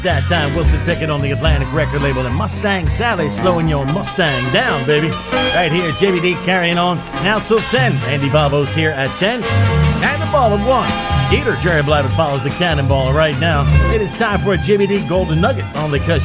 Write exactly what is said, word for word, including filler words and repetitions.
That time, Wilson Pickett on the Atlantic record label, and Mustang Sally slowing your Mustang down, baby. Right here, J B D carrying on now till ten. Andy Babos here at ten. Cannonball of one. Gator Jerry Blabbett follows the cannonball right now. It is time for a J B D Golden Nugget on the Cush